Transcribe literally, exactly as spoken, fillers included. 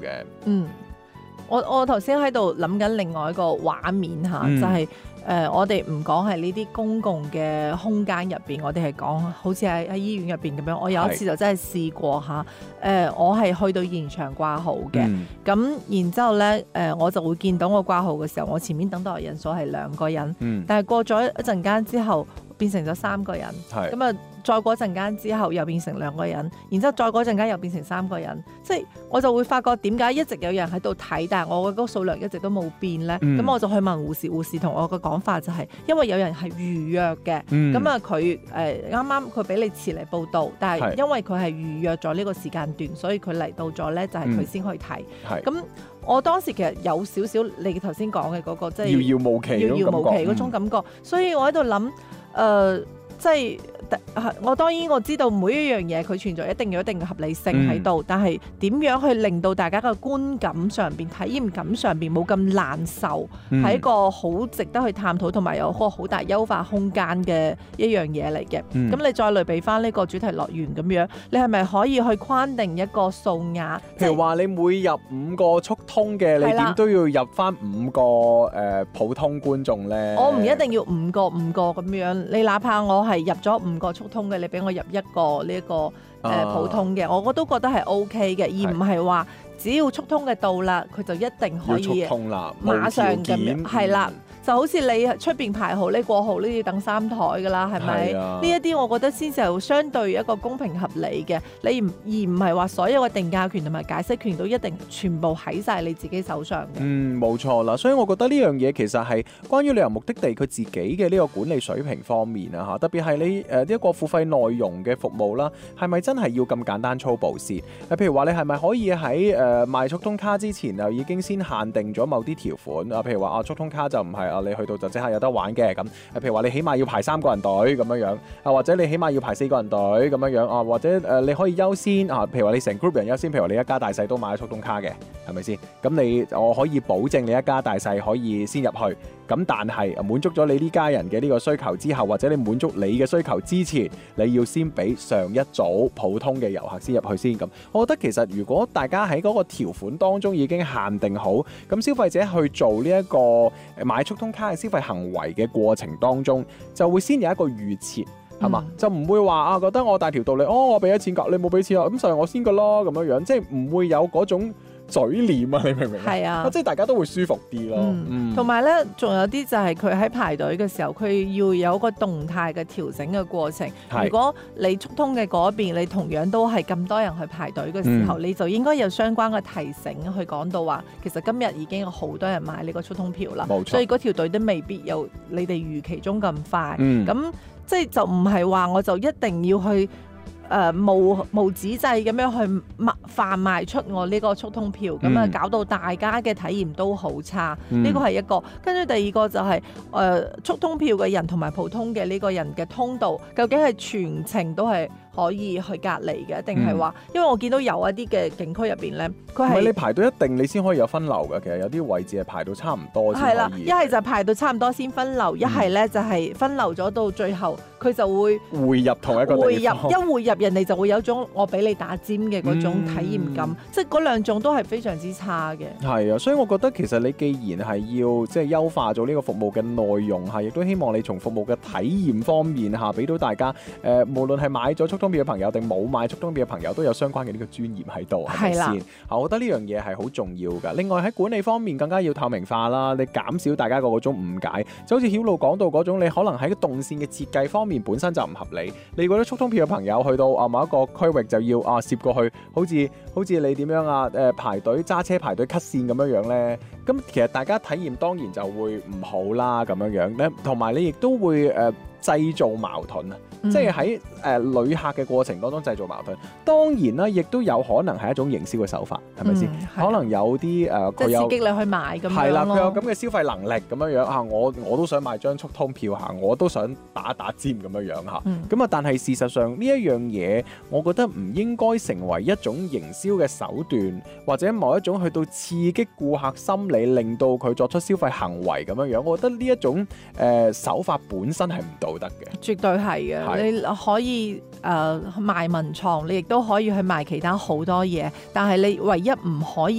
嘅。 嗯，我我頭先喺度諗緊另外一個畫面嚇， 嗯、 就係、是。誒、呃，我哋唔講係呢啲公共嘅空間入邊，我哋係講好似喺喺醫院入邊咁樣。我有一次就真係試過嚇，誒、呃，我係去到現場掛號嘅，咁、嗯、然之後咧，誒、呃，我就會見到我掛號嘅時候，我前面等待人數係兩個人，嗯、但係過咗一陣間之後變成咗三個人，咁啊。再過陣間之後又變成兩個人，然之後再過陣間又變成三個人，即係我就會發覺點解一直有人喺度睇，但係我嘅嗰個數量一直都冇變咧。咁、嗯、我就去問護士，護士同我嘅講法就係、是、因為有人係預約嘅，咁啊佢誒啱啱佢俾你遲嚟報到，但係因為佢係預約咗呢個時間段，所以佢嚟到咗咧就係佢先可以睇。咁、嗯、我當時其實有少少你頭先講嘅嗰個即係遙遙無期、遙遙無期嗰種感覺，嗯、所以我喺度諗誒。呃即係我當然我知道每一樣嘢佢存在一定有一定嘅合理性喺度，嗯、但係點樣去令到大家嘅觀感上邊、體驗感上邊冇咁難受，係、嗯、一個好值得去探討同埋有個好大優化空間嘅一樣嘢嚟嘅。咁、嗯、你再類比翻呢個主題樂園咁樣，你係咪可以去框定一個數額？ 譬如話你每入五個速通嘅，你點都要入翻五個誒、呃、普通觀眾咧？ 我唔一定要五個五個咁樣，你哪怕我係入咗五個速通嘅，你俾我入一個呢、這、一個誒、呃、普通嘅，我都覺得係 O K 嘅，而唔係話只要速通嘅到啦，佢就一定可以速通啦， 馬上咁樣係啦。就好似你出邊排號呢過號呢要等三台㗎啦，係咪？呢一啲我覺得先至係相對一個公平合理嘅，你唔而唔係話所有嘅定價權同埋解釋權都一定全部喺晒你自己手上嘅。 嗯，冇錯啦，所以我覺得呢樣嘢其實係關於旅遊目的地佢自己嘅呢個管理水平方面啊嚇，特別係你誒呢一個付費內容嘅服務啦，係咪真係要咁簡單粗暴先？誒，譬如話你係咪可以喺誒、呃、賣速通卡之前就已經先限定咗某啲條款啊？譬如話啊，速通卡就唔係。啊！你去到就即刻有得玩嘅咁，譬如話你起碼要排三個人隊咁樣樣，啊或者你起碼要排四個人隊咁樣樣啊，或者誒、呃、你可以優先啊，譬如話你成 group 人優先，譬如話你一家大細都買咗速通卡嘅，係咪先？咁你我可以保證你一家大細可以先入去，咁但係滿足咗你呢家人嘅呢個需求之後，或者你滿足你嘅需求之前，你要先俾上一組普通嘅遊客先入去先咁。我覺得其實如果大家喺嗰個條款當中已經限定好，咁消費者去做呢一個買速通卡嘅消費行為嘅過程當中，就會先有一個預設，係嘛？嗯、就唔會話啊覺得我大條道理，哦我俾咗錢㗎，你冇俾錢啊，咁就係我先㗎咯咁樣樣，即係唔會有嗰種嘴臉啊，你明唔明？係啊，即係大家都會舒服啲咯。 同埋咧，仲有啲就係佢喺排隊嘅時候，佢要有一個動態嘅調整嘅過程。如果你速通嘅嗰邊，你同樣都係咁多人去排隊嘅時候，嗯、你就應該有相關嘅提醒去講到話，其實今日已經有好多人買呢個速通票啦，冇錯，所以嗰條隊都未必有你哋預期中咁快。咁、嗯、即係就唔係話我就一定要去。誒、呃、無無止滯咁樣去賣販賣出我呢個速通票，咁啊、嗯、搞到大家嘅體驗都好差。呢個係一個，跟住第二個就係、是、誒、呃、速通票嘅人同埋普通嘅呢個人嘅通道，究竟係全程都係可以去隔離嘅，定係話？因為我見到有一啲嘅景區入邊咧，佢係你排到一定你先可以有分流嘅。其實有啲位置係排到差唔多先可以。係啦， 一係就排到差唔多先分流，一係咧就係分流咗到最後，佢就會匯入同一個地方。匯入一匯入人哋就會有種我俾你打尖嘅嗰種體驗感，嗯、即係嗰兩種都係非常之差嘅。 係啊，所以我覺得其實你既然係要即係優化咗呢個服務嘅內容嚇，亦都希望你從服務嘅體驗方面嚇，俾到大家誒、呃，無論係買咗速通票嘅朋友定冇買速通票嘅朋友，都有相關嘅呢個專業喺度，係咪先？我覺得呢樣嘢係好重要㗎。另外喺管理方面更加要透明化啦，你減少大家個嗰種誤解。就好似曉露講到嗰種，你可能喺個動線嘅設計方面本身就唔合理。你覺得速通票嘅朋友去到啊某一個區域就要啊攝過去，好似好似你點樣啊誒、呃、排隊揸車排隊 cut 線咁樣樣咧，咁其實大家體驗當然就會唔好啦咁樣樣咧，同埋你亦都會誒、呃、製造矛盾啊！嗯、即係喺誒旅客嘅過程當中製造矛盾，當然啦，亦都有可能係一種營銷嘅手法，係咪先？可能有啲誒， 即係刺激你去買咁樣咯。 係啦，佢有咁嘅消費能力咁樣樣啊！我我都想買張速通票嚇，我都想打打尖咁樣樣嚇。咁啊、嗯，但係事實上呢一樣嘢，我覺得唔應該成為一種營銷嘅手段，或者某一種去到刺激顧客心理，令到佢作出消費行為咁樣樣。我覺得呢一種誒、呃、手法本身係唔道德嘅。 絕對係嘅。你可以誒、呃、賣文創，你亦都可以去賣其他好多嘢，但係你唯一唔可以